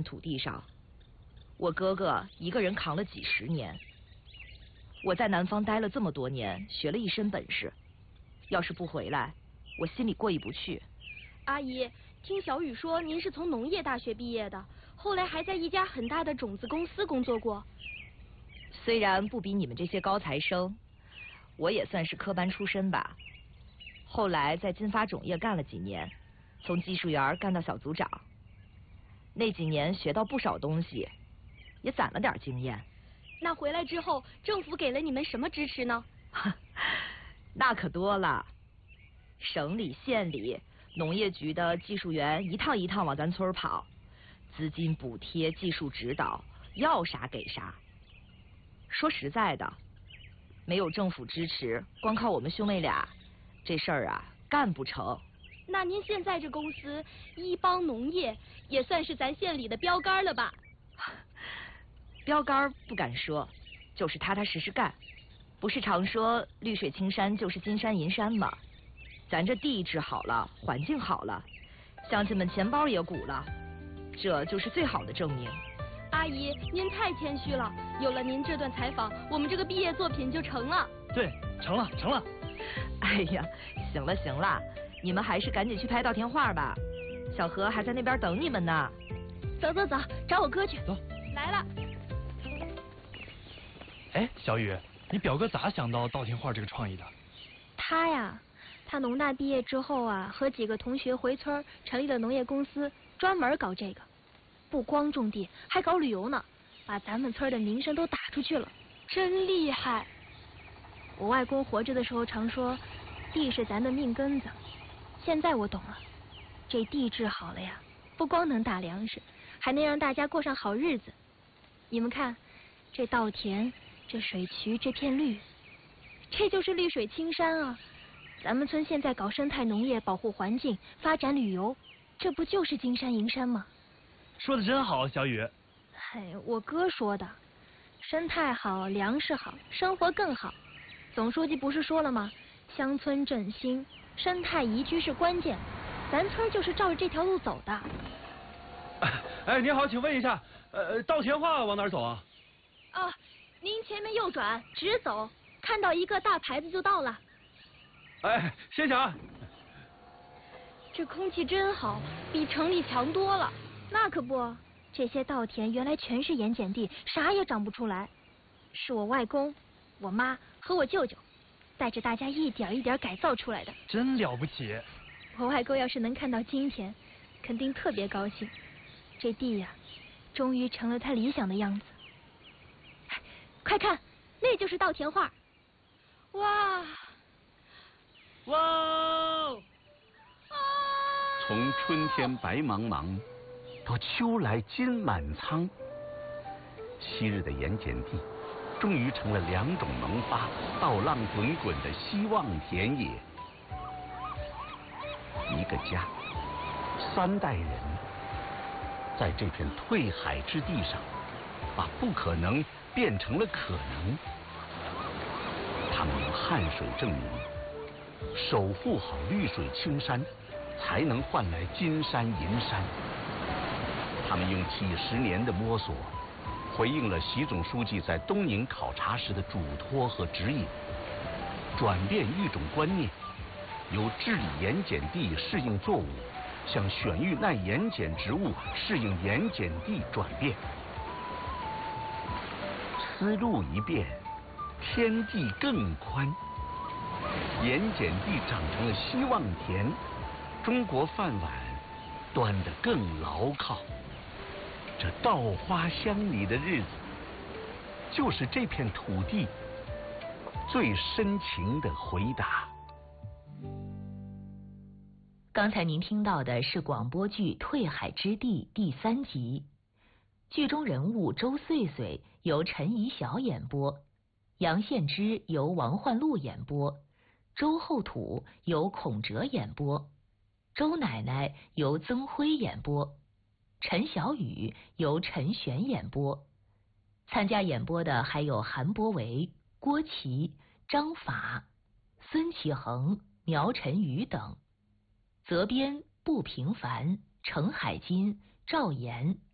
土地上，我哥哥一个人扛了几十年。我在南方待了这么多年，学了一身本事，要是不回来，我心里过意不去。 阿姨，听小雨说您是从农业大学毕业的，后来还在一家很大的种子公司工作过。 虽然不比你们这些高材生，我也算是科班出身吧。后来在金发种业干了几年，从技术员干到小组长。那几年学到不少东西，也攒了点经验。 那回来之后，政府给了你们什么支持呢？ 那可多了，省里、县里、农业局的技术员一趟一趟往咱村跑，资金补贴、技术指导，要啥给啥。说实在的，没有政府支持，光靠我们兄妹俩，这事儿啊干不成。 那您现在这公司一帮农业，也算是咱县里的标杆了吧？ 标杆不敢说，就是踏踏实实干。不是常说绿水青山就是金山银山吗？咱这地质好了，环境好了，乡亲们钱包也鼓了，这就是最好的证明。 阿姨，您太谦虚了，有了您这段采访，我们这个毕业作品就成了。 对，成了成了。 哎呀，行了行了，你们还是赶紧去拍稻田画吧，小何还在那边等你们呢。 走走走，找我哥去。 走， 来了。 哎，小雨，你表哥咋想到稻田画这个创意的？ 他呀，他农大毕业之后啊，和几个同学回村成立了农业公司，专门搞这个。不光种地，还搞旅游呢，把咱们村的名声都打出去了，真厉害。我外公活着的时候常说，地是咱的命根子。现在我懂了，这地质好了呀，不光能打粮食，还能让大家过上好日子。你们看，这稻田，这水渠，这片绿，这就是绿水青山啊！咱们村现在搞生态农业，保护环境，发展旅游，这不就是金山银山吗？ 说的真好，小雨。 哎，我哥说的，生态好，粮食好，生活更好。总书记不是说了吗？乡村振兴，生态宜居是关键。咱村就是照着这条路走的。 哎，您好，请问一下，稻田画往哪儿走啊？ 啊，您前面右转，直走，看到一个大牌子就到了。 哎，谢谢啊。 这空气真好，比城里强多了。那可不，这些稻田原来全是盐碱地，啥也长不出来。是我外公、我妈和我舅舅带着大家一点一点改造出来的。 真了不起。 我外公要是能看到今天，肯定特别高兴。这地呀，终于成了他理想的样子。快看，那就是稻田画。 哇！ 哇！ 从春天白茫茫到秋来金满仓，昔日的盐碱地终于成了两种萌发、稻浪滚滚的希望田野。一个家，3代人，在这片退海之地上，把不可能变成了可能。他们用汗水证明，守护好绿水青山，才能换来金山银山。他们用几十年的摸索，回应了习总书记在东宁考察时的嘱托和指引，转变育种观念，由治理盐碱地适应作物，向选育耐盐碱植物适应盐碱地转变。思路一变，天地更宽，盐碱地长成了希望田，中国饭碗端得更牢靠。这稻花香里的日子，就是这片土地最深情的回答。 刚才您听到的是广播剧《退海之地》第3集，剧中人物周穗穗由陈怡晓演播，杨献之由王焕禄演播，周厚土由孔哲演播，周奶奶由曾辉演播，陈小雨由陈璇演播。参加演播的还有韩博维、郭琦、张法、孙启恒、苗晨宇等。责编不平凡、程海金、赵岩。